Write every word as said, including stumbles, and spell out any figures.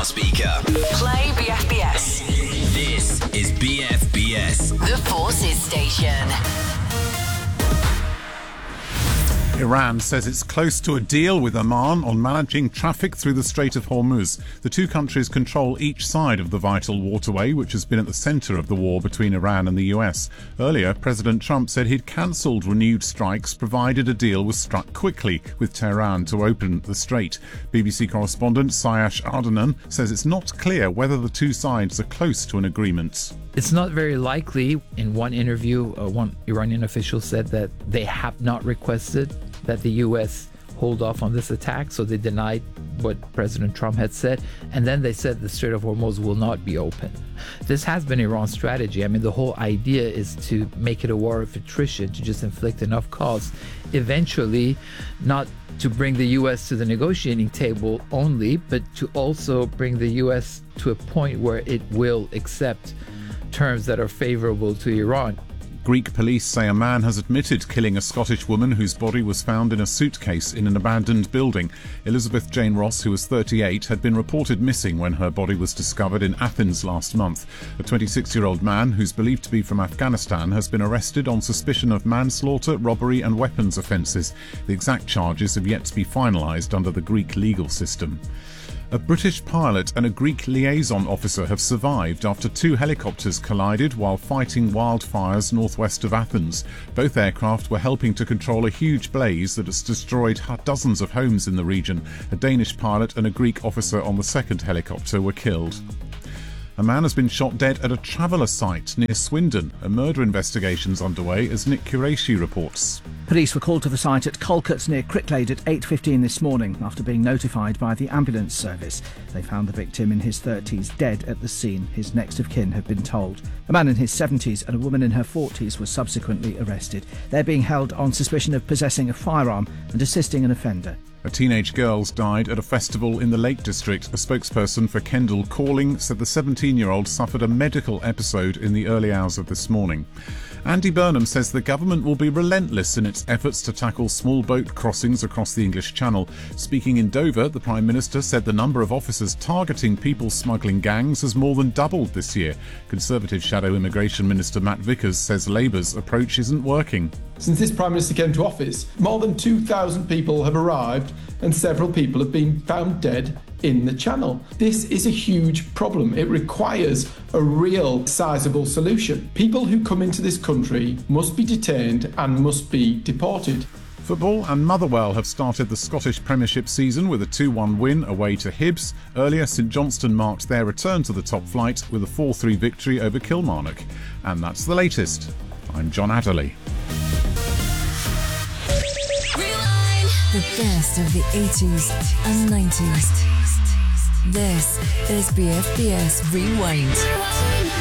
smart speaker. Play B F B S. This is B F B S. The Forces Station. Iran says it's close to a deal with Oman on managing traffic through the Strait of Hormuz. The two countries control each side of the vital waterway, which has been at the centre of the war between Iran and the U S. Earlier, President Trump said he'd cancelled renewed strikes provided a deal was struck quickly with Tehran to open the strait. B B C correspondent Sayash Ardanan says it's not clear whether the two sides are close to an agreement. It's not very likely. In one interview, uh, one Iranian official said that they have not requested that the U S hold off on this attack, so they denied what President Trump had said, and then they said the Strait of Hormuz will not be open. This has been Iran's strategy. I mean, the whole idea is to make it a war of attrition, to just inflict enough cost, eventually not to bring the U S to the negotiating table only, but to also bring the U S to a point where it will accept terms that are favorable to Iran. Greek police say a man has admitted killing a Scottish woman whose body was found in a suitcase in an abandoned building. Elizabeth Jane Ross, who was thirty-eight, had been reported missing when her body was discovered in Athens last month. A twenty-six-year-old man, who's believed to be from Afghanistan, has been arrested on suspicion of manslaughter, robbery and weapons offences. The exact charges have yet to be finalised under the Greek legal system. A British pilot and a Greek liaison officer have survived after two helicopters collided while fighting wildfires northwest of Athens. Both aircraft were helping to control a huge blaze that has destroyed dozens of homes in the region. A Danish pilot and a Greek officer on the second helicopter were killed. A man has been shot dead at a traveller site near Swindon. A murder investigation is underway, as Nick Qureshi reports. Police were called to the site at Colcott near Cricklade at eight fifteen this morning after being notified by the ambulance service. They found the victim in his thirties dead at the scene. His next of kin have been told. A man in his seventies and a woman in her forties were subsequently arrested. They're being held on suspicion of possessing a firearm and assisting an offender. A teenage girl's died at a festival in the Lake District. A spokesperson for Kendall Calling said the seventeen-year-old suffered a medical episode in the early hours of this morning. Andy Burnham says the government will be relentless in its efforts to tackle small boat crossings across the English Channel. Speaking in Dover, the Prime Minister said the number of officers targeting people smuggling gangs has more than doubled this year. Conservative Shadow Immigration Minister Matt Vickers says Labour's approach isn't working. Since this Prime Minister came to office, more than two thousand people have arrived and several people have been found dead in the Channel. This is a huge problem. It requires a real sizable solution. People who come into this country must be detained and must be deported. Football and Motherwell have started the Scottish Premiership season with a two one win away to Hibs. Earlier, St Johnstone marked their return to the top flight with a four three victory over Kilmarnock. And that's the latest. I'm John Adderley. The best of the eighties and nineties. This is B F B S Rewind.